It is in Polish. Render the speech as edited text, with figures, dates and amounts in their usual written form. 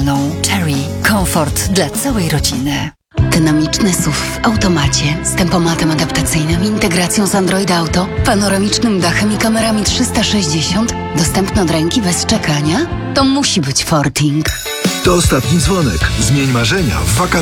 pełną. Cherry. Komfort dla całej rodziny. Dynamiczny SUV w automacie z tempomatem adaptacyjnym, integracją z Android Auto, panoramicznym dachem i kamerami 360, dostępny od ręki bez czekania? To musi być Forting. To ostatni dzwonek. Zmień marzenia w wakacje.